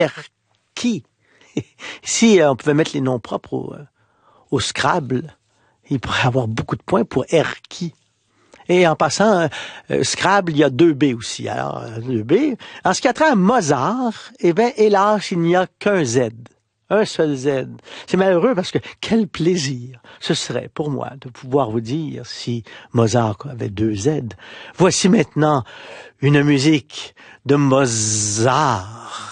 Erki. Si on pouvait mettre les noms propres au Scrabble, il pourrait avoir beaucoup de points pour Erki. Et en passant, Scrabble, il y a 2 B aussi. Alors, 2 B. En ce qui a trait à Mozart, eh bien, hélas, il n'y a qu'un Z. Un seul Z. C'est malheureux parce que quel plaisir ce serait pour moi de pouvoir vous dire si Mozart avait 2 Z. Voici maintenant une musique de Mozart.